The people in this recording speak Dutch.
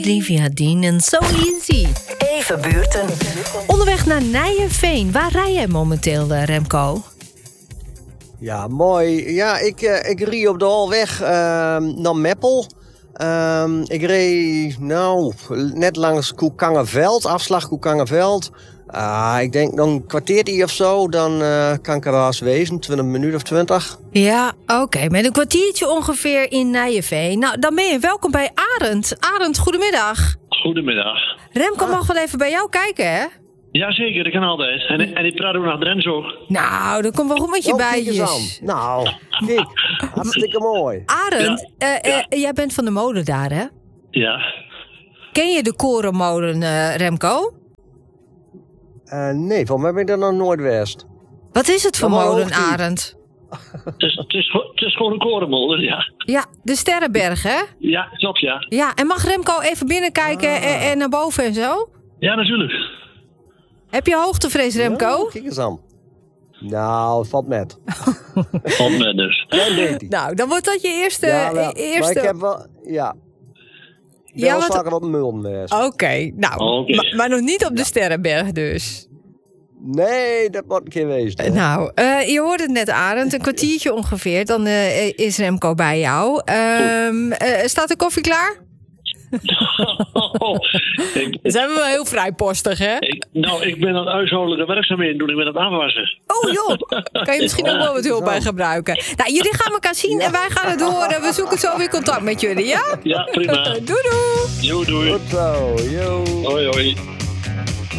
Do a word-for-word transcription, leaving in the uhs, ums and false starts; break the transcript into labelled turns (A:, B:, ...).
A: Livia Dean en So Easy.
B: Even buurten.
A: Onderweg naar Nijenveen. Waar rij jij momenteel, uh, Remco?
C: Ja, mooi. Ja, ik, uh, ik rie op de Holweg uh, naar Meppel. Um, ik reed, nou, net langs Koekangenveld, afslag Koekangenveld. Uh, ik denk nog een kwartiertje of zo, dan uh, kan ik er wel eens wezen, twintig minuten of twintig.
A: Ja, oké, okay. Met een kwartiertje ongeveer in Nijenveen. Nou, dan ben je welkom bij Arend. Arend, goedemiddag.
D: Goedemiddag.
A: Remco
D: ah.
A: mag wel even bij jou kijken, hè?
D: Jazeker, dat kan altijd. En, en ik praat ook naar Drents ook.
A: Nou, dat komt wel goed met je
C: oh,
A: bijtjes.
C: Nou, kijk, hartstikke mooi.
A: Arend, ja. Uh, uh, ja. jij bent van de molen daar, hè?
D: Ja.
A: Ken je de korenmolen, uh, Remco?
C: Uh, nee, van mij ben ik er nog nooit geweest.
A: Wat is het voor molen, Arend?
D: Het is, het, is, het is gewoon een korenmolen, ja.
A: Ja, de Sterrenberg, hè?
D: Ja, klopt, ja.
A: Ja, en mag Remco even binnenkijken ah. en, en naar boven en zo?
D: Ja, natuurlijk.
A: Heb je hoogtevrees, Remco?
C: Ja, kijk eens aan. Nou, valt met.
D: Valt met dus.
A: Nou, dan wordt dat je eerste...
C: Ja, wel,
A: eerste...
C: maar ik heb wel... Ja. Ik ben
A: ja,
C: wel
A: wat...
C: vaker op Mulden geweest.
A: Oké, okay, nou, okay. Maar, maar nog niet op de Sterrenberg dus.
C: Nee, dat wordt een keer geweest. Hè?
A: Nou, uh, je hoorde het net, Arend. Een kwartiertje ongeveer, dan uh, is Remco bij jou. Um, uh, staat de koffie klaar?
D: Oh, ik,
A: zijn we wel heel vrijpostig, hè?
D: Ik, nou, ik ben aan huishoudelijke werkzaamheden doen. Ik ben aan het aanwassen.
A: Oh joh, kan je misschien ook wel wat hulp bij gebruiken. Nou, jullie gaan elkaar zien ja. en wij gaan het horen. We zoeken zo weer contact met jullie, ja?
D: Ja, prima.
A: Doei doei.
D: Jo, doei.
C: Goed zo, yo.
D: Hoi, hoi.